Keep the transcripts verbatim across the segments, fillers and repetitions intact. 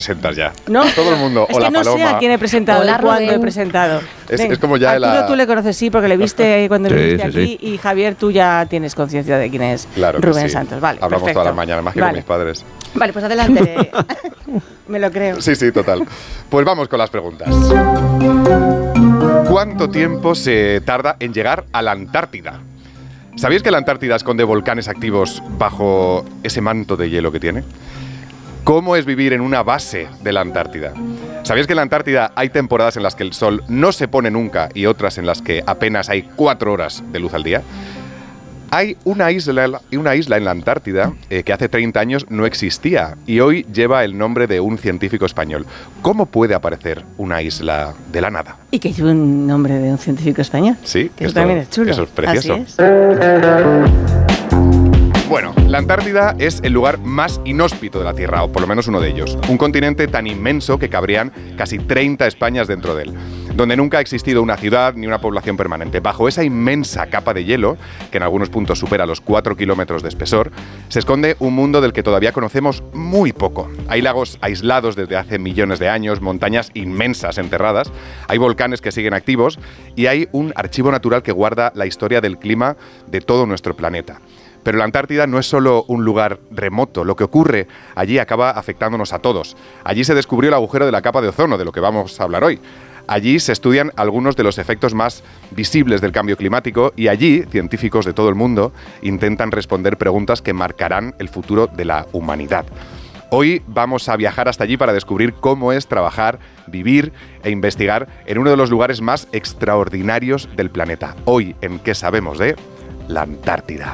presentas ya. No, todo el mundo. Es Hola, que no Paloma. sé a quién he presentado, Hola, o cuándo Rubén. he presentado. Es, Ven, es como ya Arturo, la... tú le conoces, sí, porque le viste cuando Sí, le viste sí, aquí. sí. Y Javier, tú ya tienes conciencia de quién es Claro que Rubén sí. Santos. Vale, Hablamos perfecto. todas las mañanas, más que vale. con mis padres. Vale, pues adelante. Me lo creo. Sí, sí, total. Pues vamos con las preguntas. ¿Cuánto tiempo se tarda en llegar a la Antártida? ¿Sabéis que la Antártida esconde volcanes activos bajo ese manto de hielo que tiene? ¿Cómo es vivir en una base de la Antártida? ¿Sabéis que en la Antártida hay temporadas en las que el sol no se pone nunca y otras en las que apenas hay cuatro horas de luz al día? Hay una isla, una isla en la Antártida eh, que hace treinta años no existía y hoy lleva el nombre de un científico español. ¿Cómo puede aparecer una isla de la nada? Y que lleve un nombre de un científico español. Sí, que eso esto- también es chulo. eso es precioso. Así es. Bueno, la Antártida es el lugar más inhóspito de la Tierra, o por lo menos uno de ellos. Un continente tan inmenso que cabrían casi treinta Españas dentro de él, donde nunca ha existido una ciudad ni una población permanente. Bajo esa inmensa capa de hielo, que en algunos puntos supera los cuatro kilómetros de espesor, se esconde un mundo del que todavía conocemos muy poco. Hay lagos aislados desde hace millones de años, montañas inmensas enterradas, hay volcanes que siguen activos y hay un archivo natural que guarda la historia del clima de todo nuestro planeta. Pero la Antártida no es solo un lugar remoto. Lo que ocurre allí acaba afectándonos a todos. Allí se descubrió el agujero de la capa de ozono, de lo que vamos a hablar hoy. Allí se estudian algunos de los efectos más visibles del cambio climático y allí científicos de todo el mundo intentan responder preguntas que marcarán el futuro de la humanidad. Hoy vamos a viajar hasta allí para descubrir cómo es trabajar, vivir e investigar en uno de los lugares más extraordinarios del planeta. Hoy, ¿en qué sabemos de la Antártida?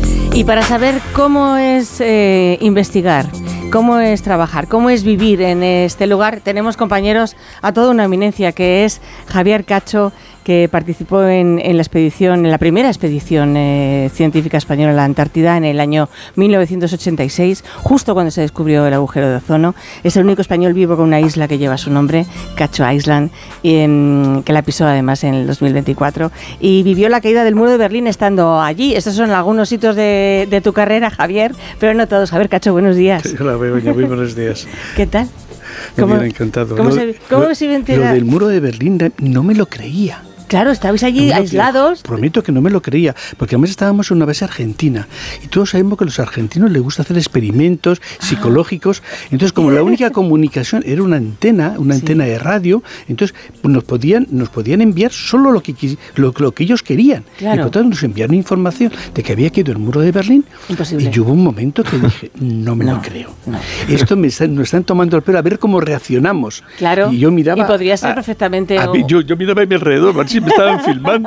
Y para saber cómo es eh, investigar, cómo es trabajar, cómo es vivir en este lugar, tenemos compañeros a toda una eminencia, que es Javier Cacho, que participó en, en la expedición, en la primera expedición eh, científica española a la Antártida en el año mil novecientos ochenta y seis, justo cuando se descubrió el agujero de ozono. Es el único español vivo con una isla que lleva su nombre, Cacho Island, y, eh, que la pisó además en el dos mil veinticuatro, y vivió la caída del muro de Berlín estando allí. Estos son algunos hitos de, de tu carrera, Javier, pero no todos. Javier Cacho, buenos días. Sí, hola, Begoña, muy buenos días. ¿Qué tal? Me hubiera encantado. ¿Cómo Lo- se, cómo lo- se iba a Lo enterar? del muro de Berlín no me lo creía. Claro, estabais allí No me lo aislados. creía. Prometo que no me lo creía, porque además estábamos en una base argentina y todos sabemos que a los argentinos les gusta hacer experimentos psicológicos. Entonces, como la única comunicación era una antena, una Sí. antena de radio, entonces pues, nos podían nos podían enviar solo lo que quis- lo, lo que ellos querían. Claro. Y por tanto nos enviaron información de que había caído el muro de Berlín. Imposible. Y yo hubo un momento que dije, no me No, lo creo. no. Esto me están, nos están tomando el pelo a ver cómo reaccionamos. Claro. Y yo miraba. Y podría ser a- perfectamente a mí- o- yo, yo miraba a mi alrededor, a ver si me estaban filmando.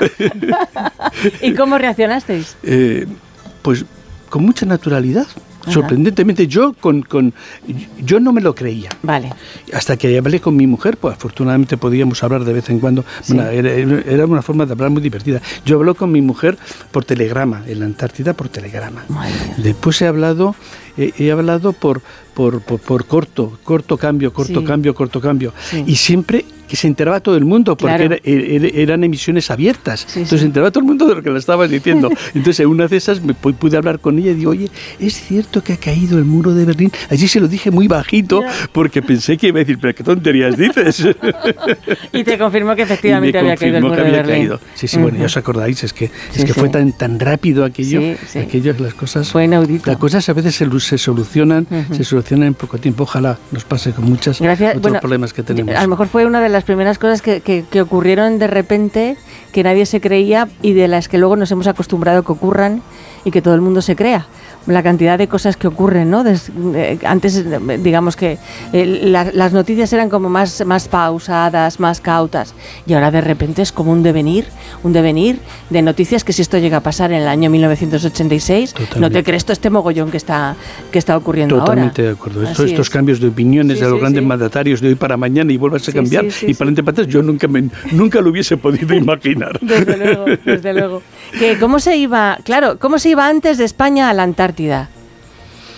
¿Y cómo reaccionasteis? Eh, pues con mucha naturalidad. Ajá. Sorprendentemente, yo con, con yo no me lo creía. Vale. Hasta que hablé con mi mujer, pues afortunadamente podíamos hablar de vez en cuando. Sí. Bueno, era, era una forma de hablar muy divertida. Yo hablo con mi mujer por telegrama, en la Antártida por telegrama. Madre mía. Después he hablado, eh, he hablado por, por, por, por corto, corto cambio, corto Sí. cambio, corto cambio. Sí. Y siempre que se enteraba todo el mundo, porque Claro. era- era- eran emisiones abiertas. Sí, Entonces sí. se enteraba todo el mundo de lo que le estabas diciendo. Entonces en una de esas me pu- pude hablar con ella y digo, oye, ¿es cierto que ha caído el muro de Berlín? Allí se lo dije muy bajito Ya. porque pensé que iba a decir, pero qué tonterías dices. Y te confirmó que Y efectivamente me había caído el confirmó muro que de había Berlín. caído. Sí, sí, bueno, ya Ujú. os acordáis, es que, Sí, es que sí. fue tan, tan rápido aquello, Sí, sí. aquello, las cosas, Fue inaudito. las cosas a veces se, se solucionan, Ujú. se solucionan en poco tiempo. Ojalá nos pase con muchos Gracias. otros Bueno, problemas que tenemos. a lo mejor fue una de las primeras cosas que, que, que ocurrieron de repente, que nadie se creía y de las que luego nos hemos acostumbrado a que ocurran y que todo el mundo se crea. La cantidad de cosas que ocurren, ¿no? Des- eh, antes, eh, digamos que eh, la- las noticias eran como más, más pausadas, más cautas, y ahora de repente es como un devenir, un devenir de noticias que si esto llega a pasar en el año mil novecientos ochenta y seis, no Totalmente. te crees todo este mogollón que está, que está ocurriendo Totalmente ahora. de acuerdo. Así Estos, estos es. cambios de opiniones Sí, de los sí, grandes sí. mandatarios de hoy para mañana y vuelvas a Sí, cambiar sí, sí, y sí. para adelante para atrás, yo nunca, me, nunca lo hubiese podido imaginar. Desde luego, desde luego. Que ¿Cómo se iba, claro, cómo se iba antes de España a la Antártida?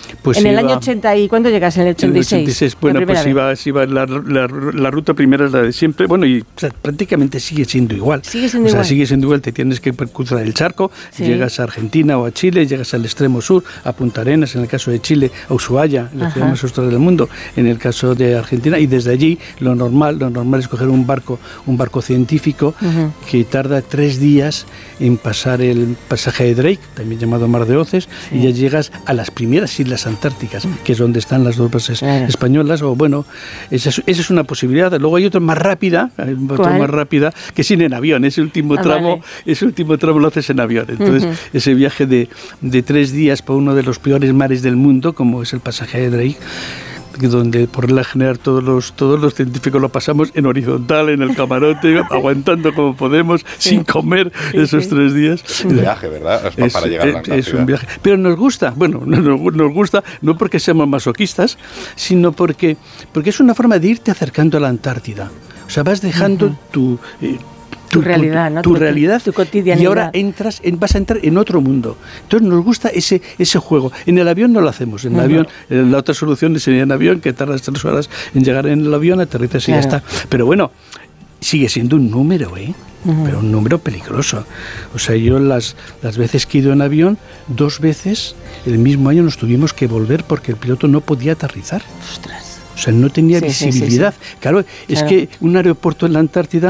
Pues en el iba, año ochenta, ¿y cuándo llegas? En el ochenta y seis. En el ochenta y seis, bueno, pues iba, iba la, la, la ruta primera es la de siempre, bueno, y o sea, prácticamente sigue siendo igual. Sigue siendo o sea, igual. sigue siendo igual, te tienes que cruzar el charco, sí. llegas a Argentina o a Chile, llegas al extremo sur, a Punta Arenas, en el caso de Chile, a Ushuaia, la ciudad más austral del mundo, en el caso de Argentina, y desde allí lo normal, lo normal es coger un barco, un barco científico uh-huh. que tarda tres días en pasar el pasaje de Drake, también llamado Mar de Oces, sí. y ya llegas a las primeras islas antárticas, uh-huh. que es donde están las dos bases claro. españolas, o bueno, esa es, esa es una posibilidad. Luego hay otra más rápida, otra más rápida, que es ir en avión, ese último ah, tramo, vale. ese último tramo lo haces en avión. Entonces, uh-huh. ese viaje de, de tres días por uno de los peores mares del mundo, como es el pasaje de Drake, donde por regla general todos los todos los científicos lo pasamos en horizontal, en el camarote, aguantando como podemos, sí. sin comer sí, esos sí. tres días. Es un viaje, ¿verdad? Es, es para llegar a la Antártida. Es un viaje. Pero nos gusta, bueno, nos, nos gusta no porque seamos masoquistas, sino porque, porque es una forma de irte acercando a la Antártida. O sea, vas dejando uh-huh. tu... Eh, Tu, tu realidad, ¿no? Tu, tu realidad, tu cotidianidad. Y ahora entras, en, vas a entrar en otro mundo. Entonces nos gusta ese ese juego. En el avión no lo hacemos. En el uh-huh. avión, la otra solución sería en avión, que tardas tres horas en llegar en el avión, aterrizas claro. y ya está. Pero bueno, sigue siendo un número, ¿eh? Uh-huh. Pero un número peligroso. O sea, yo las, las veces que he ido en avión, dos veces el mismo año nos tuvimos que volver porque el piloto no podía aterrizar. Ostras. O sea, no tenía sí, visibilidad. Sí, sí, sí. Claro, es claro. que un aeropuerto en la Antártida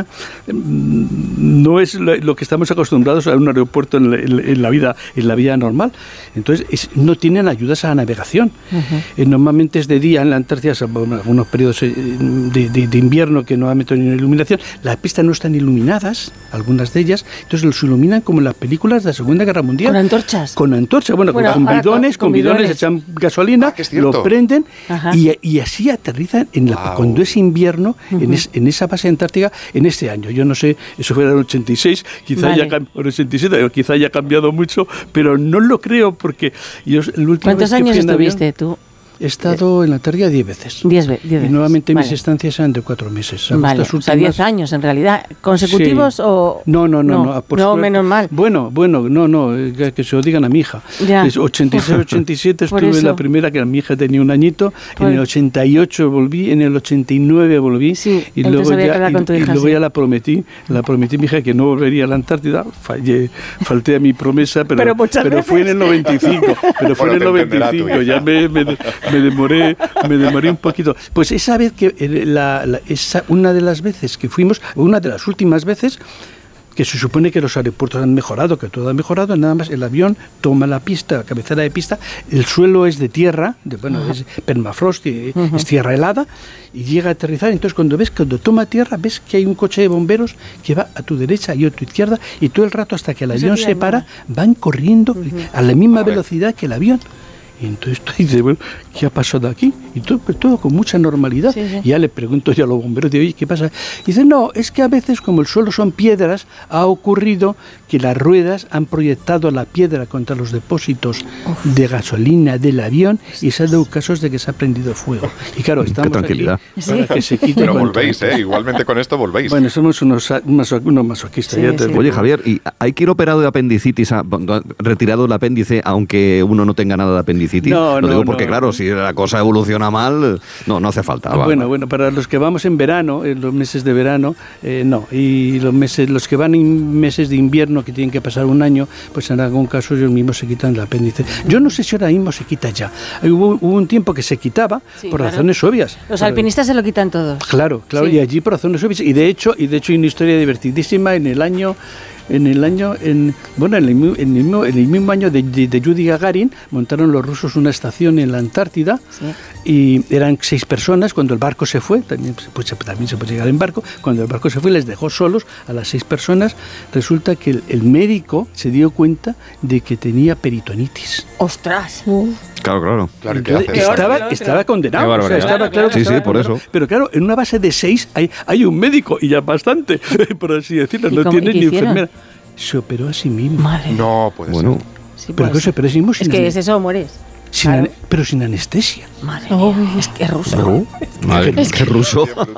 no es lo que estamos acostumbrados a un aeropuerto en la, en la vida en la vida normal. Entonces, es, no tienen ayudas a la navegación. Uh-huh. Eh, normalmente es de día en la Antártida, algunos periodos de, de, de invierno que no han metido ni iluminación. Las pistas no están iluminadas, algunas de ellas. Entonces, los iluminan como en las películas de la Segunda Guerra Mundial. ¿Con antorchas? Con antorchas, bueno, bueno con, con bidones, con, con bidones, bidones, echan gasolina, ah, lo prenden y, y así aterrizan en la, wow. cuando es invierno uh-huh. en, es, en esa base antártica en este año. Yo no sé, eso fue en el ochenta y seis, quizá vale. ya o el ochenta y siete, quizá haya cambiado mucho, pero no lo creo porque yo el último ¿Cuántos vez que años fui en estuviste avión, tú? He estado en la Antártida diez veces. Diez, ve- diez veces. Y nuevamente vale. mis estancias eran de cuatro meses. Vale, últimas... o sea, diez años en realidad. ¿Consecutivos sí. o...? No, no, no. No, no, por no suerte. menos mal. Bueno, bueno, no, no, que, que se lo digan a mi hija. Ya. Es ochenta y seis, ochenta y siete estuve en la primera, que mi hija tenía un añito. Por... En el ochenta y ocho volví, en el ochenta y nueve volví. Sí, y luego, ya, y, con tu hija, y luego sí. ya la prometí, la prometí a mi hija que no volvería a la Antártida. Fallé, falté a mi promesa, pero, pero, pero fue en el noventa y cinco. Pero fue bueno, en el noventa y cinco, ya me, me, me demoré, me demoré un poquito. Pues esa vez que la, la, esa, una de las veces que fuimos, una de las últimas veces que se supone que los aeropuertos han mejorado, que todo ha mejorado, nada más el avión toma la pista, la cabecera de pista, el suelo es de tierra, de, bueno, uh-huh. es permafrost, uh-huh. es tierra helada, y llega a aterrizar. Entonces cuando ves, cuando toma tierra, ves que hay un coche de bomberos que va a tu derecha y a tu izquierda, y todo el rato hasta que el avión se para, van corriendo uh-huh. a la misma velocidad que el avión. Y entonces tú dices, bueno, ¿qué ha pasado aquí? Y todo, todo con mucha normalidad. Sí, sí. Y ya le pregunto yo a los bomberos, digo, oye, ¿qué pasa? Y dice, no, es que a veces, como el suelo son piedras, ha ocurrido que las ruedas han proyectado la piedra contra los depósitos Uf. de gasolina del avión y se han dado casos de que se ha prendido fuego. Y claro, estamos Qué tranquilidad. Aquí para que se quite. Pero volvéis, ¿eh? Igualmente con esto volvéis. Bueno, somos unos, unos, unos masoquistas. Sí, ya te sí. Oye, Javier, ¿y hay que ir operado de apendicitis, a, retirado el apéndice, aunque uno no tenga nada de apendicitis? No, Lo no, digo porque, no. claro, si la cosa evoluciona mal, no, no hace falta. Ah, vale. Bueno, bueno, para los que vamos en verano, en los meses de verano, eh, no. Y los meses, los que van en meses de invierno, que tienen que pasar un año, pues en algún caso ellos mismos se quitan el apéndice. Yo no sé si ahora mismo se quita ya. Hubo, hubo un tiempo que se quitaba sí, por claro. razones obvias. Los alpinistas se lo quitan todos. Claro, claro, sí. Y allí por razones obvias. Y de hecho, y de hecho hay una historia divertidísima en el año... En el año, en, bueno, en el, en el, mismo, en el mismo año de, de, de Yuri Gagarin, montaron los rusos una estación en la Antártida sí. y eran seis personas. Cuando el barco se fue, también, pues, también se puede llegar en barco, cuando el barco se fue les dejó solos a las seis personas. Resulta que el, el médico se dio cuenta de que tenía peritonitis. ¡Ostras! Uh. Claro, claro. claro Entonces, estaba, estaba condenado. O sea, estaba claro que sí, sí, por eso. Pero claro, en una base de seis hay, hay un médico y ya bastante, por así decirlo. No tiene ni enfermera. Se operó a sí mismo. Madre. No, puede bueno. ser. Sí, pero que se operó a sí mismo sin Es que an- es eso, mueres. Sin claro. an- pero sin anestesia. Madre mía, oh, es que es ruso. No. Madre, es que ruso.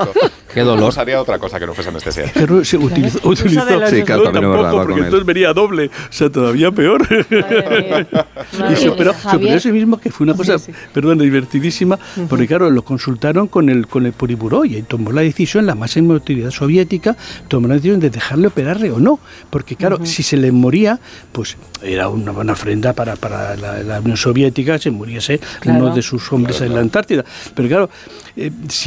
Qué dolor. Usaría otra cosa que no fuese anestesia. Pero se utilizó, utilizó Sí, claro, no, también es tampoco, verdad, va porque con entonces él. venía doble, o sea, todavía peor. Y se operó, se operó ese mismo, que fue una cosa, Sí, sí. perdón, divertidísima, porque claro, lo consultaron con el con el Politburó y tomó la decisión, la máxima autoridad soviética tomó la decisión de dejarle operarle o no, porque claro, uh-huh. si se le moría, pues era una buena ofrenda para, para la, la Unión Soviética, se muriese claro. uno de sus hombres claro, en la Antártida. Pero claro, eh, si